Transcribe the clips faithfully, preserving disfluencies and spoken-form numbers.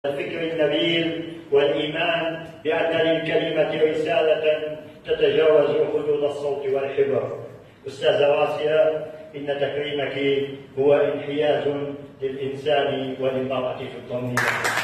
الفكر النبيل والإيمان بأن للكلمة رسالة تتجاوز حدود الصوت والحبر. أستاذة راسية، إن تكريمك هو انحياز للإنسان وللمرأة في الضمير.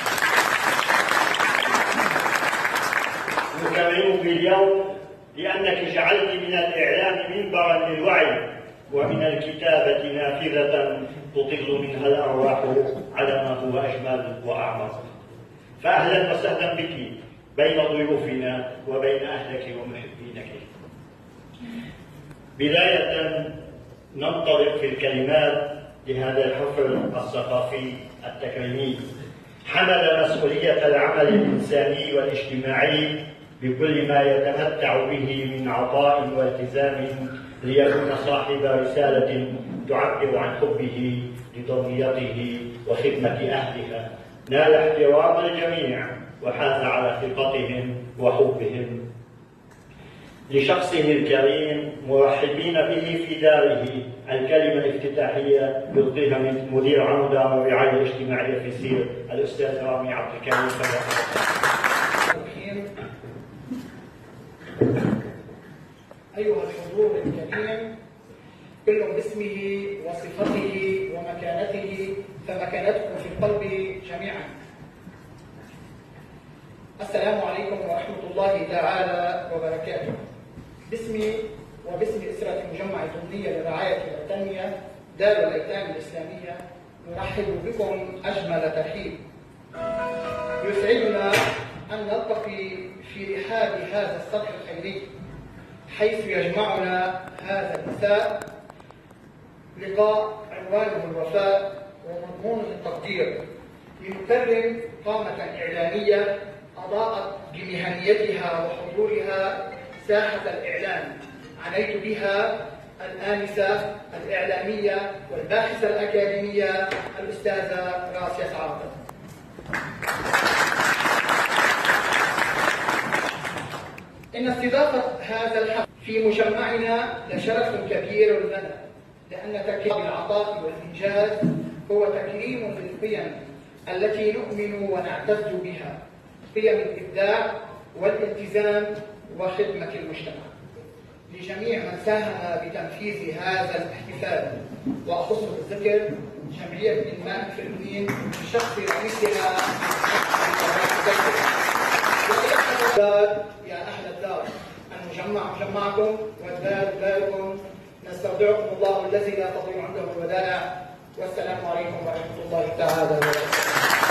نكرمك اليوم لأنك جعلت من الإعلام منبرا للوعي، ومن الكتابة نافذة تطل منها الأرواح على ما هو أجمل وأعمق. فأهلا وسهلا بك بين ضيوفنا وبين أهلك ومحبينك. بداية ننطلق في الكلمات لهذا الحفل الثقافي التكريمي. حمل مسؤولية العمل الإنساني والاجتماعي بكل ما يتمتع به من عطاء والتزام ليكون صاحب رسالة تعبر عن حبه لضميته وخدمة أهلها. نال احترام الجميع وحاز على ثقتهم وحبهم لشخصه الكريم، مرحبين به في داره. الكلمة الافتتاحية يلقيها من مدير عام دار الرعاية الاجتماعية في سير الأستاذ رامي عبد الكريم. أيها الحضور الكريم، كل باسمه وصفته ومكانته، فمكانتكم في القلب جميعا. السلام عليكم ورحمة الله تعالى وبركاته. باسمي وباسم أسرة مجمع الضمنية للرعاية والتنمية دار الأيتام الإسلامية نرحب بكم أجمل ترحيب. يسعدنا أن نلتقي في رحاب هذا السطح الخيري حيث يجمعنا هذا المساء لقاء عنوانه الوفاء ومضمونه التقدير، لنكرم قامة إعلامية أضاءت بمهنيتها وحضورها ساحة الإعلام. عنيت بها الآنسة الإعلامية والباحثة الأكاديمية الأستاذة راسية سعادة. إن استضافة هذا الحفل في مجمعنا لشرف كبير لنا، لأن تكريم العطاء والإنجاز هو تكريم للقيم التي نؤمن ونعتز بها، قيم الإبداع والالتزام وخدمة المجتمع. لجميع من ساهم بتنفيذ هذا الاحتفال، وأخص بالذكر جمعية إنماء الفلبين بشخص رئيسها يا أهل الدار، المجمع مجمعكم والدار داركم. نستودعكم الله الذي لا تضيع عنده الودائع، والسلام عليكم ورحمة الله تعالى وبركاته.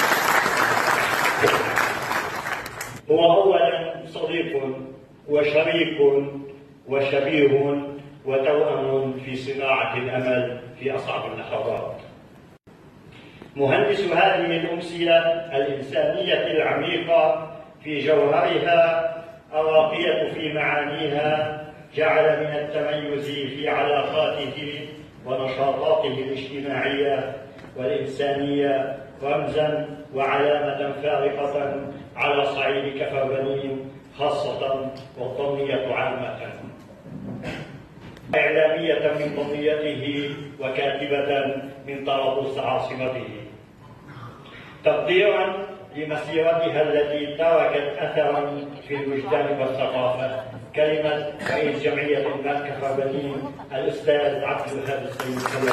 هو أولا صديق وشريك وشبيه وتوأم في صناعة الأمل في أصعب اللحظات. مهندس هذه الأمسية الإنسانية العميقة في جوهرها، الراقية في معانيها، جعل من التميز في علاقاته ونشاطاته الاجتماعية والإنسانية رمزا وعلامة فارقة على صعيد كفر بنين خاصة والضمنية عامة. إعلامية من ضمنيته وكاتبة من طرابلس عاصمته، تقديرا لمسيرتها التي تركت أثرا في الوجدان والثقافة. كلمة رئيس جمعية إنماء كفر بنين الأستاذ عبد الوهاب السيد.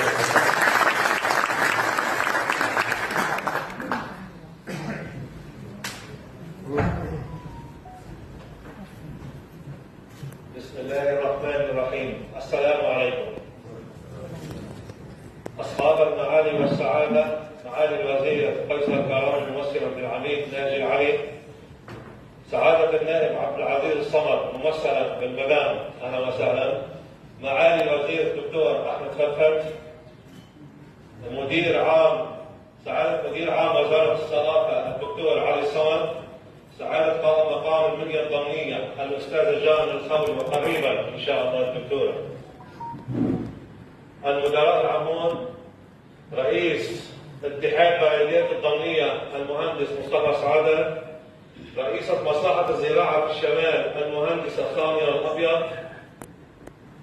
بسم الله الرحمن الرحيم. السلام عليكم. أصحاب المعالي والسعادة، معالي الوزير قيصر كرم ممثلا بالعميد ناجي العلي، سعادة النائب عبد العزيز الصمد ممثلا بالمدام، أهلا وسهلا. معالي الوزير الدكتور أحمد فتفت، مدير عام سعادة مدير عام وزارة الثقافة الدكتور علي الصمد، سعادة قائم مقام المنيا الضمنية الأستاذ جان الخولي، وقريبا إن شاء الله الدكتورة. المدراء العامون، رئيس اتحاد بلديات الضمنية المهندس مصطفى سعادة، رئيسة مصلحة الزراعة في الشمال المهندسة خامية الأبيض،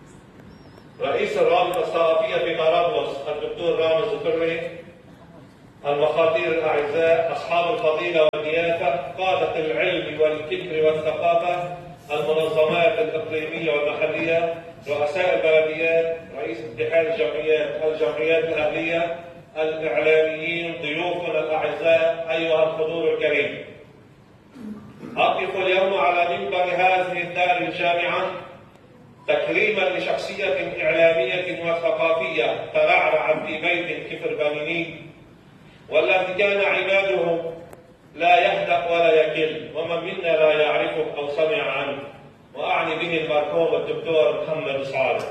رئيس الرابطة الثقافية في طرابلس الدكتور رامز الفري، المخاطير الأعزاء، أصحاب الفضيلة والضيافة، قادة العلم والفكر والثقافة، المنظمات الإقليمية والمحلية، رؤساء البلديات، رئيس اتحاد الجمعيات، الجمعيات الأهلية، الإعلاميين، ضيوفنا الأعزاء، أيها الحضور الكريم. أقف اليوم على منبر هذه الدار الجامعة تكريما لشخصية إعلامية وثقافية ترعرعت في بيت كفر-بنيني، والذي كان عماده لا يهدأ ولا يكل، ومن منا لا يعرفه أو سمع عنه، وأعني به المرحوم الدكتور محمد صالح.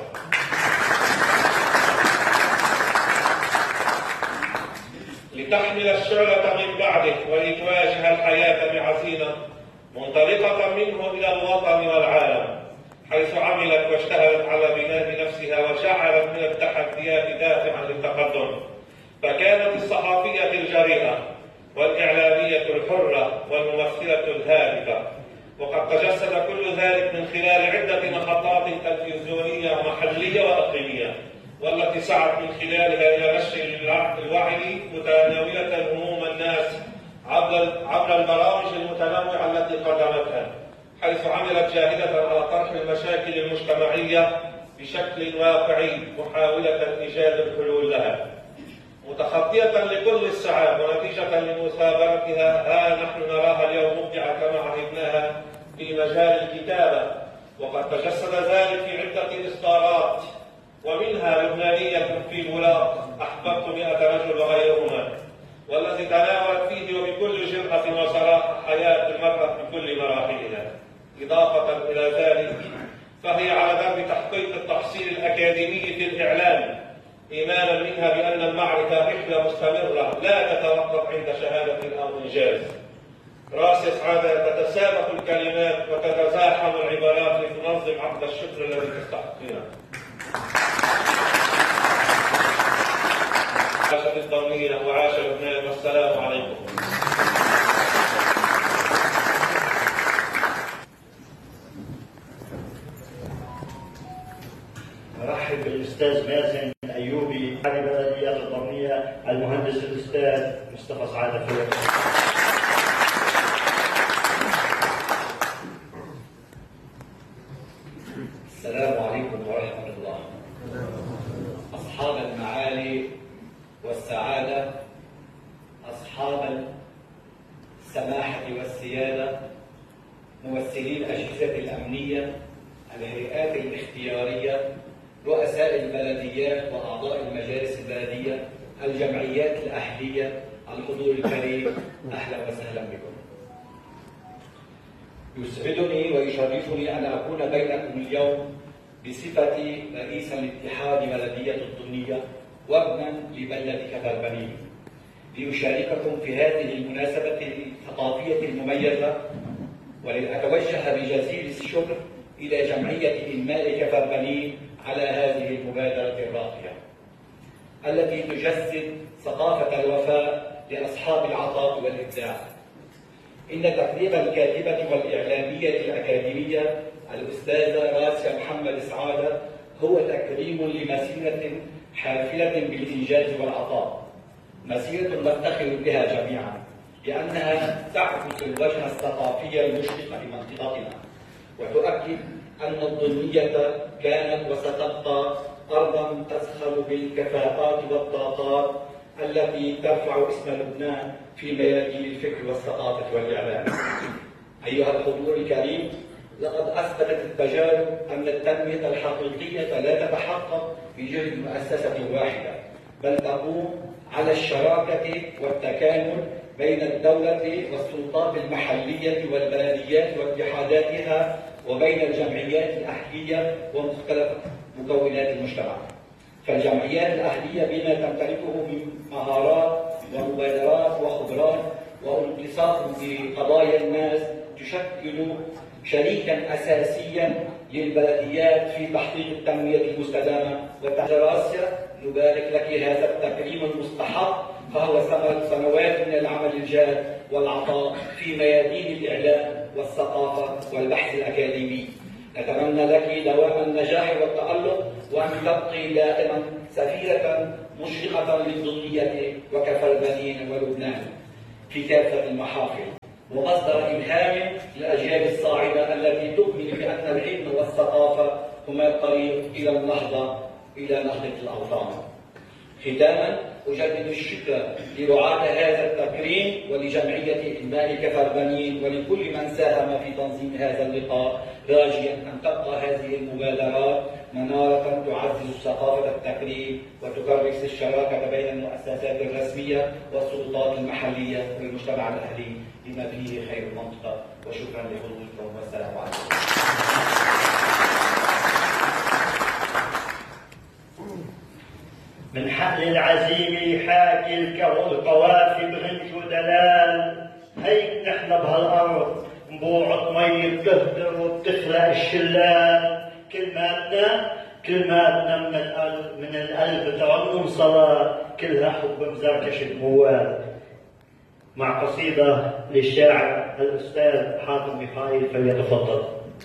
لتحمل الشعلة من بعده ولتواجه الحياة بعزيمة منطلقة منه إلى الوطن والعالم، حيث عملت واجتهدت على بناء نفسها وشعرت من التحديات دافعا للتقدم، فكانت الصحفية الجريئة والإعلامية الحرة والممثلة الهادفة، وقد تجسد كل ذلك من خلال عدة محطات تلفزيونية محلية وإقليمية، والتي سعت من خلالها إلى نشر الوعي متناولة هموم الناس عبر عبر البرامج المتنوعة التي قدمتها، حيث عملت جاهدة على طرح المشاكل المجتمعية بشكل واقعي محاولة إيجاد الحلول لها، متخطية لكل الصعاب ونتيجة لمثابرتها ها نحن نراها اليوم مبدعة كما عهدناها في مجال الكتابة، وقد تجسد ذلك في عدة إصدارات، ومنها لبنانية في الولاق، أحببت مئة رجل وغيرهما، والذي تناولت فيه وبكل جرأة وصراحة حياة المرأة بكل مراحلها. إضافة إلى ذلك فهي على درب تحقيق التحصيل الأكاديمي في الإعلام، إيمانا منها بأن المعرفة رحلة مستمرة لا تتوقف عند شهادة أو إنجاز. راس سعادة تتسابق الكلمات وتتزاحم العبارات لتنظم عقد الشكر الذي تستحقونه. عاشت الضمية وعاش لبنان، والسلام عليكم. نرحب بالاستاذ مازن ايوبي على بلديات الضمنيه، المهندس الاستاذ مصطفى سعاده فيك. السلام عليكم ورحمه الله. اصحاب المعالي والسعاده، اصحاب السماحه والسياده، ممثلي الاجهزه الامنيه، الهيئات الاختياريه، رؤساء البلديات واعضاء المجالس البلديه، الجمعيات الاهليه، الحضور الكريم، اهلا وسهلا بكم. يسعدني ويشرفني ان اكون بينكم اليوم بصفتي رئيسا لاتحاد بلديه الضمنيه وابنا لبلده كفر-بنيني، لأشارككم في هذه المناسبه الثقافيه المميزه، ولأتوجه بجزيل الشكر إلى جمعية إنماء كفر-بنين على هذه المبادرة الراقية التي تجسد ثقافة الوفاء لأصحاب العطاء والإبداع. إن تقديم الكاتبة والإعلامية الأكاديمية الأستاذة راسيا محمد سعادة هو تكريم لمسيرة حافلة بالإنجاز والعطاء، مسيرة نفتخر بها جميعا لأنها تعكس الوجه الثقافي المشرق لمنطقتنا، وتؤكد أن الضمنية كانت وستبقى أرضا تزخر بالكفاءات والطاقات التي ترفع اسم لبنان في ميادين الفكر والثقافة والإعلام. أيها الحضور الكريم، لقد أثبتت التجارب أن التنمية الحقيقية لا تتحقق بجهد مؤسسة واحدة، بل تقوم على الشراكة والتكامل بين الدولة والسلطات المحلية والبلديات واتحاداتها، وبين الجمعيات الأهلية ومختلف مكونات المجتمع. فالجمعيات الأهلية بما تمتلكه من مهارات ومبادرات وخبرات وانتصاف بقضايا الناس تشكل شريكا أساسيا للبلديات في تحقيق التنمية المستدامة والتحراسية. نبارك لك هذا التكريم المستحق، فهو ثمرة سنوات من العمل الجاد والعطاء في ميادين الإعلام والثقافة والبحث الأكاديمي. نتمنى لك دوام النجاح والتألق، وأن تبقي دائما سفيرة مشرقة للدنية وكفى البنين ولبنان في كافة المحافل، ومصدر إلهام للأجيال الصاعدة التي تؤمن بأن العلم والثقافة هما الطريق إلى النهضة إلى نهضة الأوطان. ختاما أجدد الشكر لرعاة هذا التكريم ولجمعية إنماء كفى البنين ولكل من ساهم في تنظيم هذا اللقاء، راجيا أن تبقى هذه المبادرات منارة تعزز ثقافة التكريم وتكرس الشراكة بين المؤسسات الرسمية والسلطات المحلية والمجتمع الأهلي بما فيه خير المنطقة. وشكرا لحضوركم والسلام عليكم. من حقل العزيمة حاكي القوافي بغنج ودلال، هيك نحن بهالأرض نبوعة مي بتهدر وبتخلق الشلال. كلماتنا كلماتنا من القلب من القلب ترنم صلاة، كلها حب مزركش الموال. مع قصيدة للشاعر الأستاذ حاتم ميخائيل، فليتفضل.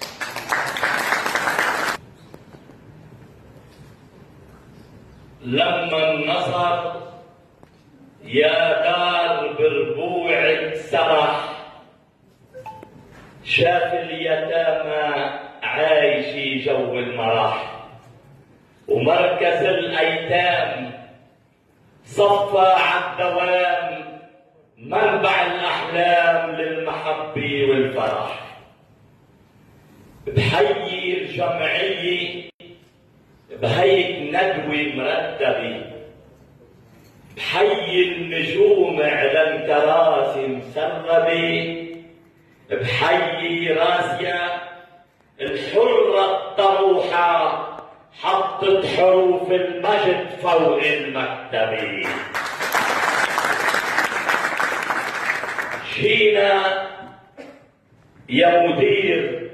لما النصر يا دار بربوعك سرح، شاف اليتامى عايشي جو المرح، ومركز الأيتام صفى عالدوام منبع الأحلام للمحبة والفرح. بحيي الجمعية بهيك ندوة مرتبة، بحيي النجوم على الكراسي مسربة، بحيي راسيا الحرة الطروحة حطت حروف المجد فوق المكتبة. شينا يا مدير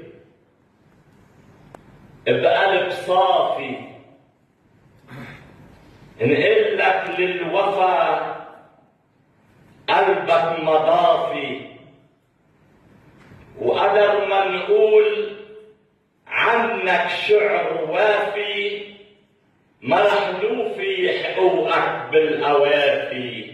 بقلب صافي نقول لك للوفا قلبك مضافي، وقدر ما نقول عنك شعر وافي، ما رح نوفي حقوقك بالأوافي.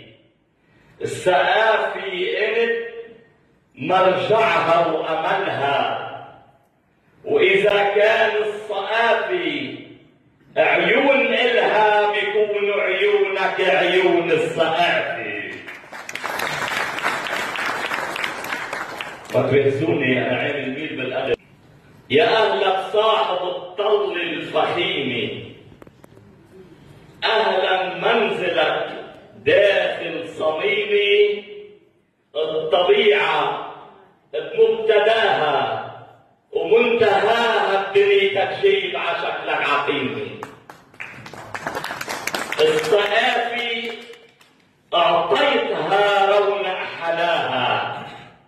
السقافي انت مرجعها وأملها، وإذا كان الصقافي عيون إلها بيكون عيونك عيون الصقافي. ما تبهزوني أنا عين الميل بالقلب. يا أهلك صاحب الطل الفخيمة، أهلا منزلك داخل صميمي، الطبيعة بمبتداها ومنتهاها بدنيتك جيب عشكلك عقيمة. الصقافي أعطيتها رونق حلاها،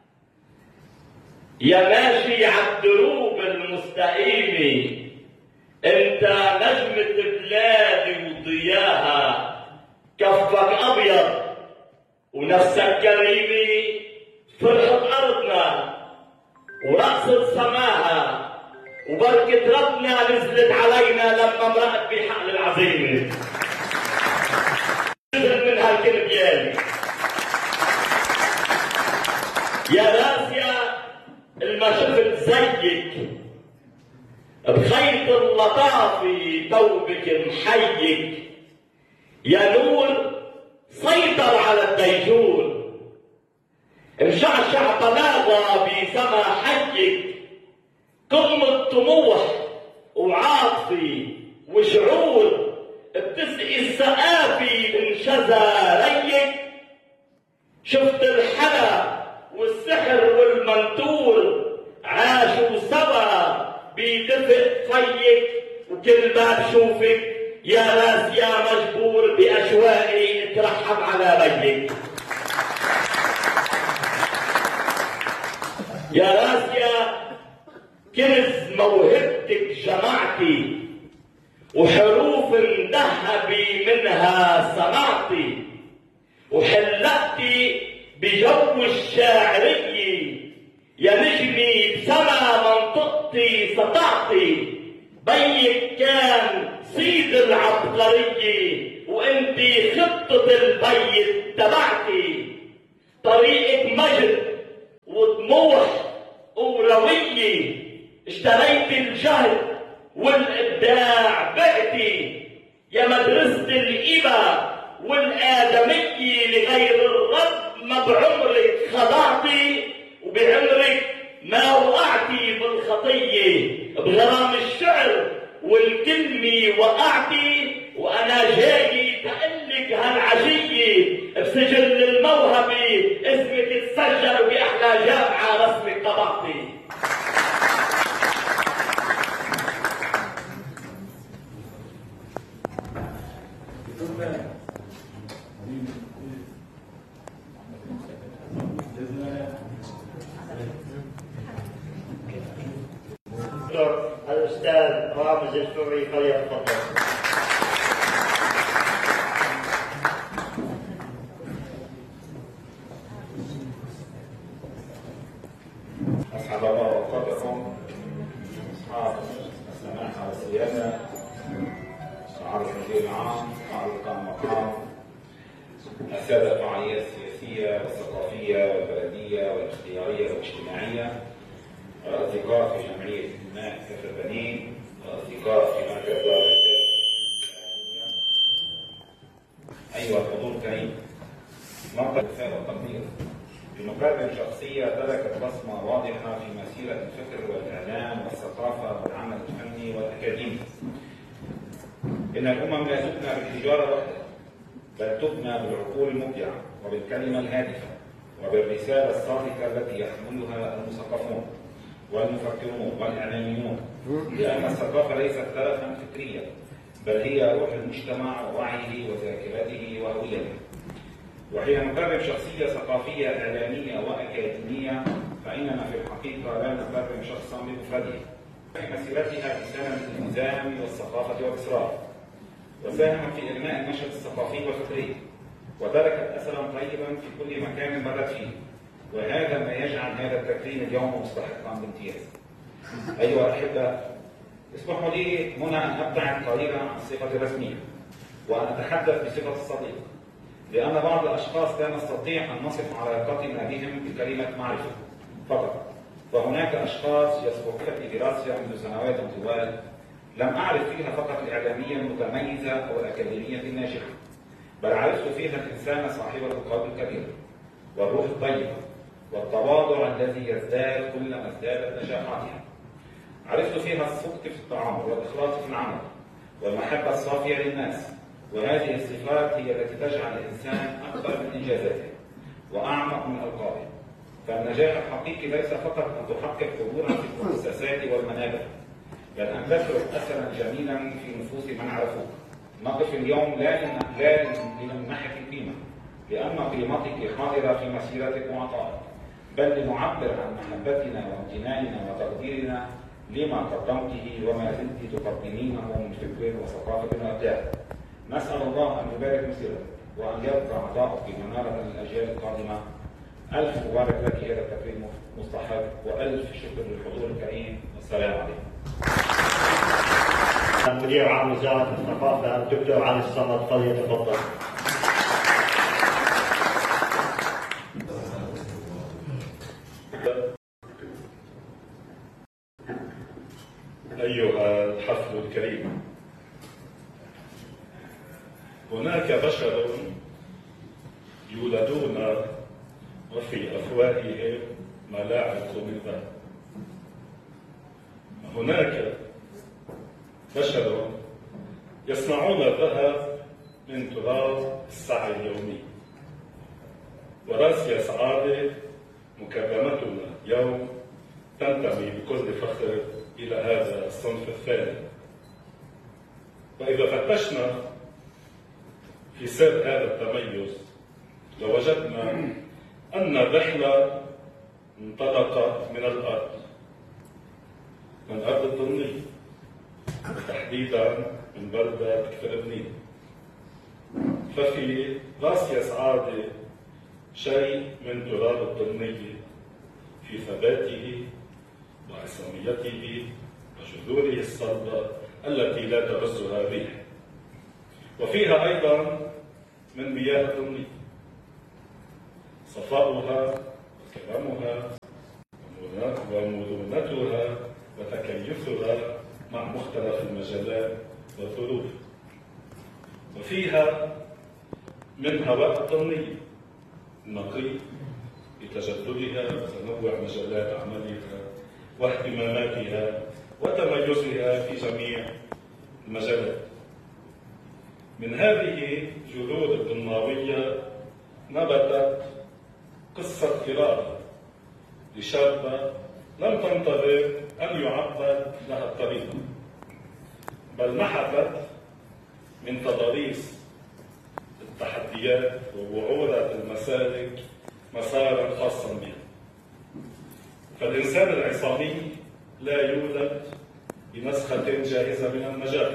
يا ماشي عالدروب المستقيمة انت نجمة بلادي وضياها. كفك أبيض ونفسك كريمة، فرحة أرضنا ورقصة سماها، وبركة ربنا نزلت علينا لما مرقت بحقل العزيمة. نزل من هالكلميان يا راسيا الما شفت زيك بخيط اللطافة توبك محيك، يا نور سيطر على الديجور مشعشع طلاقة بسما حيك. قمة طموح وعاطفي وشعور بتسقي السقافي من شذا ريك. شفت الحلا والسحر والمنتور عاشوا سوا بدفء فيك، وكل ما بشوفك يا راس يا مجبور بأشواقي اترحم على بيك. يا راسيا كنز موهبتك جمعتي، وحروف ذهبي منها صنعتي، وحلقتي بجو الشاعرية. يا نجمي بسما منطقتي سطعتي، بيك كان سيد العبقرية، وانت خطة البيت تبعتي، طريقة مجد وطموح وروية، اشتريت الجهد والإبداع بعتي، يا مدرسة الإبا والآدمية لغير الرب ما بعمرك خضعتي وبعمرك ما وقعتي بالخطية، بغرام الشعر والكلمة وقعتي، وأنا جاي تقلك هالعشية بسجل الموهبة اسمك تسجل بأحلى جامعة رسمك طبعتي. الأستاذ رامز الفوري فليتفضل. أسعد الله أوقاتكم أصحاب السماحة والسيادة، معالي المدير العام، معالي القائم المقام، السادة الفعاليات السياسية والثقافية والبلدية والاختيارية والاجتماعية، الأصدقاء في جمعية الماء كفر بنين، الأصدقاء في مركز دار الإفتاء، أيها الحضور الكريم، موقع الوفاء والتقدير بمقابل شخصية تركت بصمة واضحة في مسيرة الفكر والإعلام والثقافة والعمل الفني والأكاديمي. إن الأمم لا تبنى بالحجارة وحدها، بل تبنى بالعقول المبدعة وبالكلمة الهادفة وبالرسالة الصادقة التي يحملها المثقفون والمفكرون والإعلاميون، لأن الثقافة ليست تلفا فكريا، بل هي روح المجتمع ووعيه وذاكرته وهويته. وحين نكرم شخصية ثقافية إعلامية وأكاديمية فإننا في الحقيقة لا نكرم شخصا بمفرده. في مسيرتها بسنة الالتزام والثقافة والإصرار، وساهمت في إغناء النشاط الثقافي والفكري، وتركت أثرا طيبا في كل مكان مرت فيه، وهذا ما يجعل هذا التكريم اليوم مستحقا بامتياز. أيها الأحبة، اسمحوا لي هنا أن أبتعد قليلا عن الصفة الرسمية وأن أتحدث بصفة الصديق، لأن بعض الأشخاص لا نستطيع أن نصف علاقتنا بهم بكلمة معرفة فقط، فهناك أشخاص يسبقون في دراستي منذ سنوات طوال لم أعرف فيها فقط الإعلامية المتميزة أو الأكاديمية الناجحة، بل عرفت فيها الإنسان صاحبة القلب الكبير والروح الطيبة والتواضع الذي يزداد كلما ازدادت نجاحاتها. عرفت فيها الصدق في التعامل والإخلاص في العمل والمحبة الصافية للناس، وهذه الصفات هي التي تجعل الإنسان أكبر من إنجازاته وأعمق من ألقابه. فالنجاح الحقيقي ليس فقط أن تحقق حضورا في المؤسسات والمنابر، بل أن تترك أثرا جميلا في نفوس من عرفوك. نقف اليوم لا لنمنحك القيمة لأن قيمتك حاضرة في مسيرتك وعطائك، بل لنعبر عن محبتنا وامتناننا وتقديرنا لما قدمته وما زلت تقدمينه من فكر وثقافة وإبداع. نسأل الله أن يبارك مسيرتك وأن يبقى عطاؤك منارة للأجيال القادمة. ألف مبارك لك، هذا التكريم مستحق، وألف شكر للحضور الكريم، والسلام عليكم. مدير عام وزارة الثقافة الدكتور علي الصمد فليتفضل. أيها الحفل الكريم، هناك بشر يولدون وفي أفواههم ملاعق من ذهب. هناك بشر يصنعون الذهب من تراب السعي اليومي. وراسيا سعادة مكرمتنا اليوم تنتمي بكل فخر إلى هذا الصنف الثاني. وإذا فتشنا في سر هذا التميز لوجدنا أن الرحلة انطلقت من الأرض، من أرض الضمنية، وتحديدا من بلدة كفر بنين. ففي راسيا سعادة شيء من تراب الضمنية في ثباته وعصاميته وجذوره الصلبة التي لا تهزها الريح. وفيها أيضا من مياه الدنيا صفاؤها وكرمها ومرونتها وتكيفها مع مختلف المجالات والظروف. وفيها من هواء الطنية النقي بتجددها وتنوع مجالات عملها واهتماماتها وتميزها في جميع المجالات. من هذه جذور الطناوية نبتت قصة إرادة لشابة لم تنتظر أن يعبد لها الطريق، بل نحتت من تضاريس التحديات ووعورة المسالك مسارا خاصا بها. فالإنسان العصامي لا يولد بنسخة جاهزة من النجاة.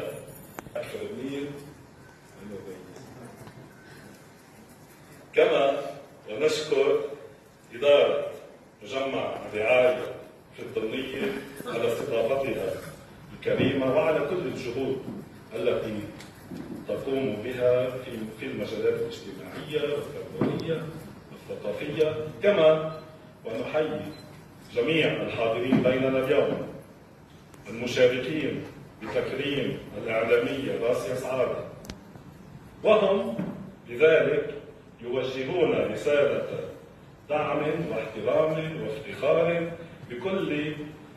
كما ونشكر إدارة مجمع الرعاية في الطنية على استضافتها الكريمة وعلى كل الجهود التي تقوم بها في المجالات الاجتماعية والتربوية والثقافية. كما ونحيي جميع الحاضرين بيننا اليوم المشاركين بتكريم الإعلامية راسيا سعادة، وهم لذلك يوجهون رسالة دعم واحترام وافتخار بكل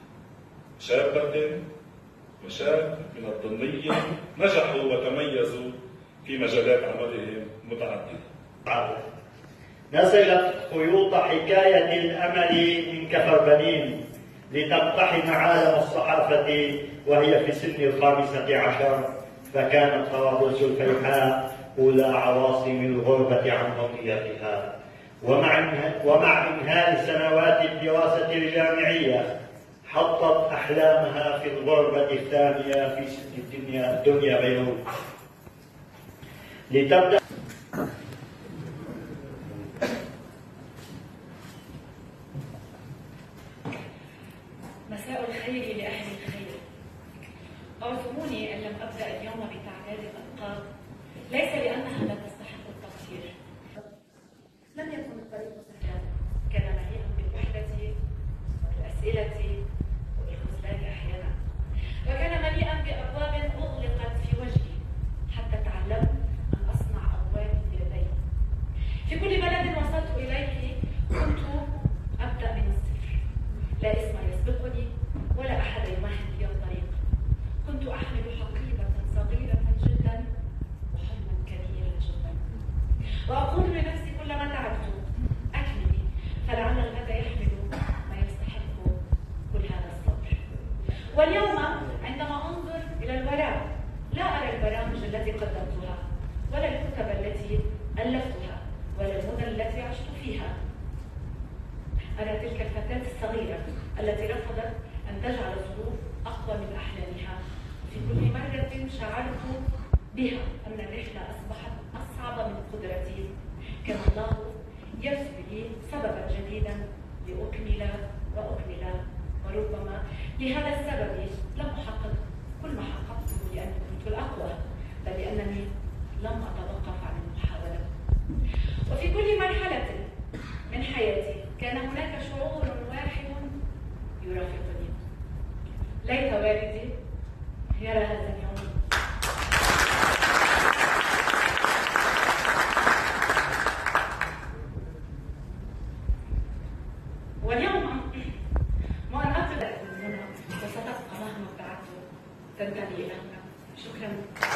شابة وشاب من الطنية نجحوا وتميزوا في مجالات عملهم متعددة. نسلت خيوط حكاية الأمل من كفر بنين لتقتحم عالم الصحافة وهي في سن الخامسة عشر، فكانت طرابلس الفيحاء أولى عواصم الغربة عن منطقتها. ومع ومع إنهاء سنوات الدراسة الجامعية حطت أحلامها في الغربة الثانية في سن الدنيا دنيا بيروت لتبدأ مساء الخير لأهل الخير. أعذروني أن لم أبدأ اليوم بتعداد الألقاب، ليس لأنها لا تستحق التقدير. لم يكن الطريق سهلا، كان مليئا بالوحدة والأسئلة والخذلان أحيانا، وكان مليئا بأبواب أغلقت في وجهي حتى تعلمت أن أصنع أبواب بيدي. في كل بلد وصلت إليه كنت أبدأ من الصفر، لا اسم يسبقني ولا أحد يمهد لي الطريق. كنت أحمل حقيبة صغيرة جدا وحلما كبيرا جدا، وأقول لنفسي كلما تعبت أكملي، فلعل الغد يحمل ما يستحق كل هذا الصبر. واليوم عندما أنظر إلى الوراء لا أرى البرامج التي قدمتها ولا الكتب التي ألفتها ولا المدن التي عشت فيها. أرى تلك الفتاة الصغيرة التي رفضت أن تجعل الظروف أقوى من أحلامها. في كل مرة شعرت بها أن الرحلة أصبحت أصعب من قدرتي. كان الله يرسل لي سببا جديدا لأكمل وأكمل، وربما لهذا السبب لم أحقق كل ما حققته لأني كنت الأقوى، بل لأنني لم أتوقف عن المحاولة. وفي كل مرحلة من حياتي كان هناك شعور واحد يرافقني. ليت والدي يرى هذا اليوم. واليوم ما أن أطلع من هنا وستبقى مهما ابتعدت تنتمي إلى هنا. شكرا.